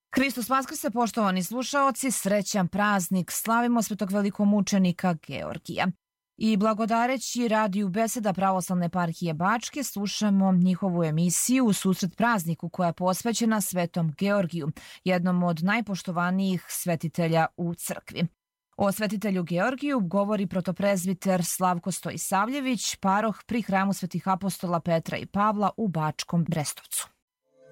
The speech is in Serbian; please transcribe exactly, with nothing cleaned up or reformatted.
Hristos vaskrse, poštovani slušaoci, srećan praznik, slavimo svetog velikomučenika Georgija. I blagodareći radiju Beseda Pravoslavne eparhije Bačke slušamo njihovu emisiju U susret prazniku koja je posvećena Svetom Georgiju, jednom od najpoštovanijih svetitelja u crkvi. O svetitelju Georgiju govori protoprezbiter Slavko Stojisavljević, paroh pri hramu svetih apostola Petra i Pavla u Bačkom Brestovcu.